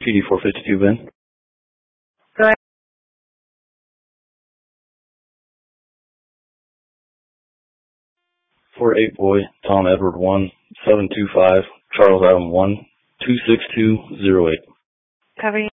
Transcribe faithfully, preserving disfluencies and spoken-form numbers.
P D four fifty-two, Ben. Go ahead. four eight boy, Tom Edward one, seven two five, Charles Adam one, two six two zero eight. Cover